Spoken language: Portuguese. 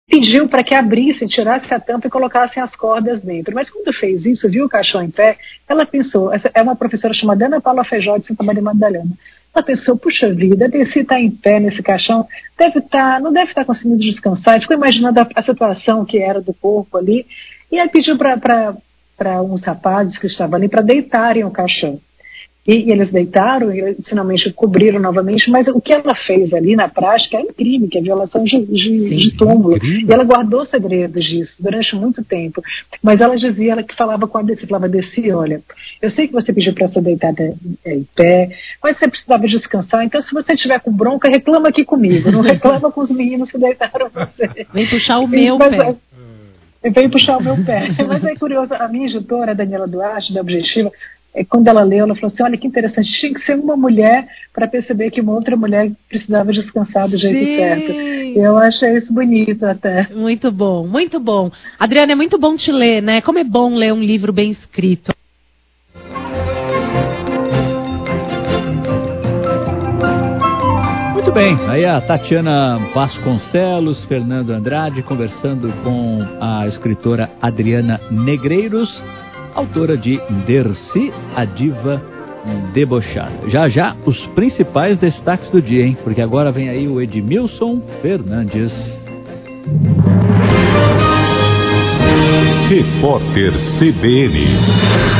pediu para que abrisse, tirasse a tampa e colocassem as cordas dentro. Mas quando fez isso, viu o caixão em pé, ela pensou, é uma professora chamada Ana Paula Feijó de Santa Maria Madalena. Ela pensou, puxa vida, se está em pé nesse caixão, não deve estar conseguindo descansar. E ficou imaginando a situação que era do corpo ali. E aí pediu para uns rapazes que estavam ali para deitarem o caixão. E eles deitaram, e finalmente cobriram novamente, mas o que ela fez ali na prática é um crime, que é violação de túmulo. E ela guardou segredos disso durante muito tempo. Mas ela dizia, ela que falava com a Desi, falava, Desi, olha, eu sei que você pediu para ser deitada em pé, mas você precisava descansar, então se você estiver com bronca, reclama aqui comigo, não reclama com os meninos que deitaram você. Vem puxar o meu pé. Veio puxar o meu pé. Mas é curioso, a minha editora, a Daniela Duarte, da Objetiva, quando ela leu, ela falou assim, olha que interessante, tinha que ser uma mulher para perceber que uma outra mulher precisava descansar do jeito certo. Eu achei isso bonito até. Muito bom, muito bom. Adriana, é muito bom te ler, né? Como é bom ler um livro bem escrito. Muito bem, aí a Tatiana Vasconcelos, Fernando Andrade, conversando com a escritora Adriana Negreiros, autora de Dercy, a Diva Debochada. Já já, os principais destaques do dia, hein? Porque agora vem aí o Edmilson Fernandes. Repórter CBN.